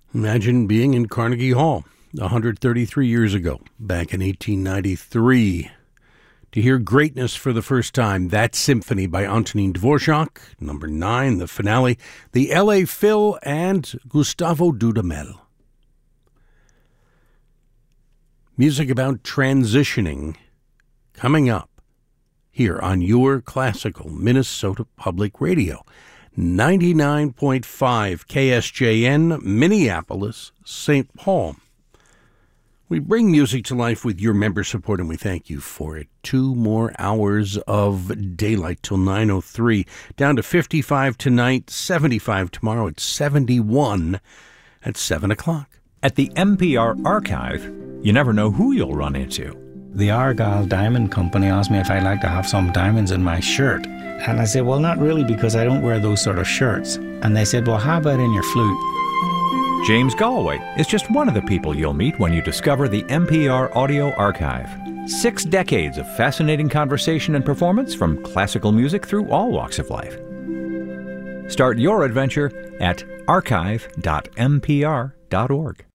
Imagine being in Carnegie Hall 133 years ago, back in 1893. To hear greatness for the first time, that symphony by Antonin Dvorak, number 9, the finale, the L.A. Phil, and Gustavo Dudamel. Music about transitioning coming up here on your classical Minnesota Public Radio. 99.5 KSJN, Minneapolis, St. Paul. We bring music to life with your member support, and we thank you for it. 2 more hours of daylight till 9:03. Down to 55 tonight, 75 tomorrow. It's 71 at 7 o'clock. At the NPR Archive, you never know who you'll run into. The Argyle Diamond Company asked me if I'd like to have some diamonds in my shirt. And I said, well, not really, because I don't wear those sort of shirts. And they said, well, how about in your flute? James Galway is just one of the people you'll meet when you discover the NPR Audio Archive. 6 decades of fascinating conversation and performance from classical music through all walks of life. Start your adventure at archive.npr.org.